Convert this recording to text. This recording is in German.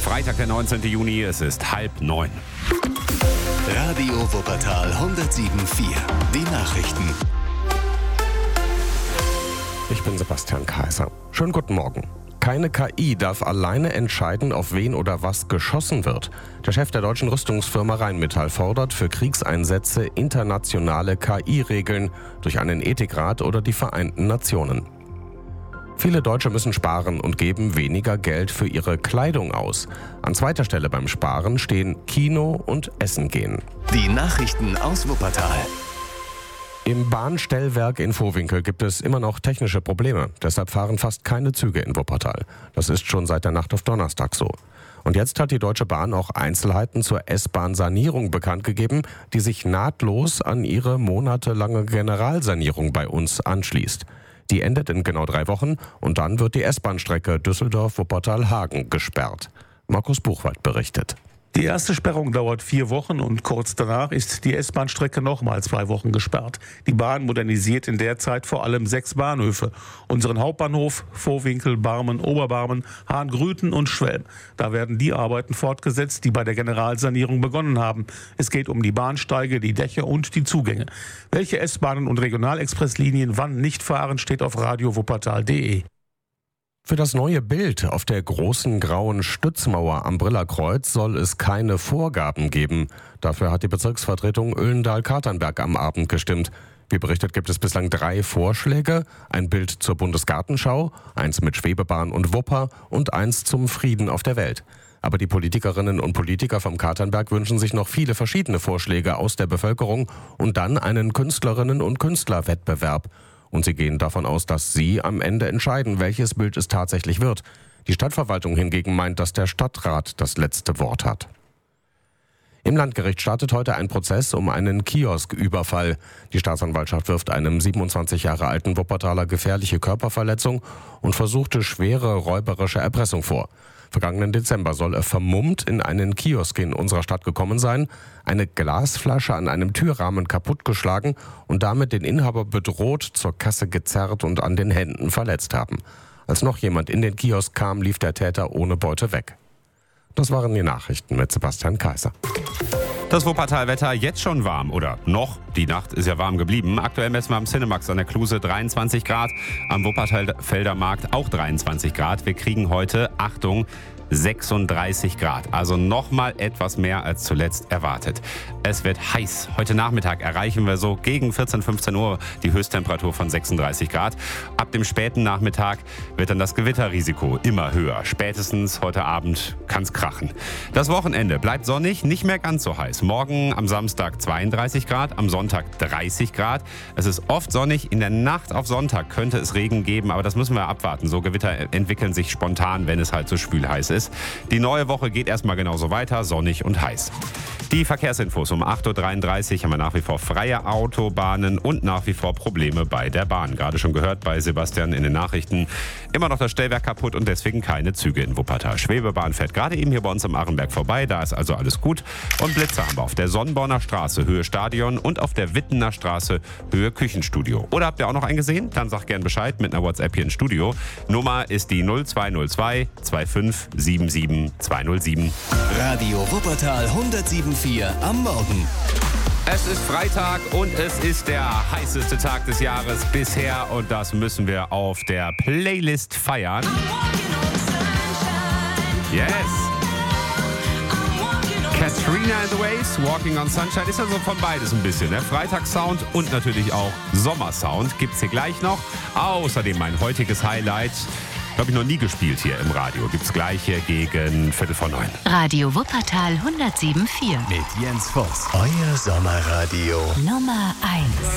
Freitag, der 19. Juni, es ist 8:30. Radio Wuppertal 107.4. Die Nachrichten. Ich bin Sebastian Kaiser. Schönen guten Morgen. Keine KI darf alleine entscheiden, auf wen oder was geschossen wird. Der Chef der deutschen Rüstungsfirma Rheinmetall fordert für Kriegseinsätze internationale KI-Regeln durch einen Ethikrat oder die Vereinten Nationen. Viele Deutsche müssen sparen und geben weniger Geld für ihre Kleidung aus. An zweiter Stelle beim Sparen stehen Kino und Essen gehen. Die Nachrichten aus Wuppertal. Im Bahnstellwerk in Vohwinkel gibt es immer noch technische Probleme. Deshalb fahren fast keine Züge in Wuppertal. Das ist schon seit der Nacht auf Donnerstag so. Und jetzt hat die Deutsche Bahn auch Einzelheiten zur S-Bahn-Sanierung bekannt gegeben, die sich nahtlos an ihre monatelange Generalsanierung bei uns anschließt. Die endet in genau 3 Wochen und dann wird die S-Bahn-Strecke Düsseldorf-Wuppertal-Hagen gesperrt. Markus Buchwald berichtet. Die erste Sperrung dauert 4 Wochen und kurz danach ist die S-Bahn-Strecke nochmal 2 Wochen gesperrt. Die Bahn modernisiert in der Zeit vor allem 6 Bahnhöfe. Unseren Hauptbahnhof, Vohwinkel, Barmen, Oberbarmen, Hahn-Grüten und Schwelm. Da werden die Arbeiten fortgesetzt, die bei der Generalsanierung begonnen haben. Es geht um die Bahnsteige, die Dächer und die Zugänge. Welche S-Bahnen und Regionalexpresslinien wann nicht fahren, steht auf radiowuppertal.de. Für das neue Bild auf der großen grauen Stützmauer am Brillerkreuz soll es keine Vorgaben geben. Dafür hat die Bezirksvertretung Oelendahl-Katernberg am Abend gestimmt. Wie berichtet, gibt es bislang 3 Vorschläge. Ein Bild zur Bundesgartenschau, eins mit Schwebebahn und Wupper und eins zum Frieden auf der Welt. Aber die Politikerinnen und Politiker vom Katernberg wünschen sich noch viele verschiedene Vorschläge aus der Bevölkerung und dann einen Künstlerinnen- und Künstlerwettbewerb. Und sie gehen davon aus, dass sie am Ende entscheiden, welches Bild es tatsächlich wird. Die Stadtverwaltung hingegen meint, dass der Stadtrat das letzte Wort hat. Im Landgericht startet heute ein Prozess um einen Kiosküberfall. Die Staatsanwaltschaft wirft einem 27 Jahre alten Wuppertaler gefährliche Körperverletzung und versuchte schwere räuberische Erpressung vor. Vergangenen Dezember soll er vermummt in einen Kiosk in unserer Stadt gekommen sein, eine Glasflasche an einem Türrahmen kaputtgeschlagen und damit den Inhaber bedroht, zur Kasse gezerrt und an den Händen verletzt haben. Als noch jemand in den Kiosk kam, lief der Täter ohne Beute weg. Das waren die Nachrichten mit Sebastian Kaiser. Das Wuppertal-Wetter jetzt schon warm oder noch. Die Nacht ist ja warm geblieben. Aktuell messen wir am Cinemax an der Kluse 23 Grad. Am Wuppertal-Felder Markt auch 23 Grad. Wir kriegen heute, Achtung, 36 Grad. Also nochmal etwas mehr als zuletzt erwartet. Es wird heiß. Heute Nachmittag erreichen wir so gegen 14, 15 Uhr die Höchsttemperatur von 36 Grad. Ab dem späten Nachmittag wird dann das Gewitterrisiko immer höher. Spätestens heute Abend kann's krachen. Das Wochenende bleibt sonnig, nicht mehr ganz so heiß. Morgen am Samstag 32 Grad, am Sonntag 30 Grad. Es ist oft sonnig. In der Nacht auf Sonntag könnte es Regen geben, aber das müssen wir abwarten. So Gewitter entwickeln sich spontan, wenn es halt so schwül heiß ist. Die neue Woche geht erstmal genauso weiter, sonnig und heiß. Die Verkehrsinfos um 8:33 Uhr haben wir nach wie vor freie Autobahnen und nach wie vor Probleme bei der Bahn. Gerade schon gehört bei Sebastian in den Nachrichten. Immer noch das Stellwerk kaputt und deswegen keine Züge in Wuppertal. Schwebebahn fährt gerade eben hier bei uns am Arenberg vorbei, da ist also alles gut. Und Blitzer haben wir auf der Sonnborner Straße, Höhe Stadion und auf der Wittener Straße, Höhe Küchenstudio. Oder habt ihr auch noch einen gesehen? Dann sagt gern Bescheid mit einer WhatsApp hier ins Studio. Nummer ist die 0202 25 77 207. Radio Wuppertal 107.4 am Morgen. Es ist Freitag und es ist der heißeste Tag des Jahres bisher und das müssen wir auf der Playlist feiern. Yes! Katrina and the Waves, Walking on Sunshine, ist ja so von beides ein bisschen. Ne? Freitagssound und natürlich auch Sommersound gibt's hier gleich noch. Außerdem mein heutiges Highlight. Habe ich noch nie gespielt hier im Radio. Gibt's gleich hier gegen 8:45. Radio Wuppertal 107.4. Mit Jens Voss. Euer Sommerradio. Nummer 1.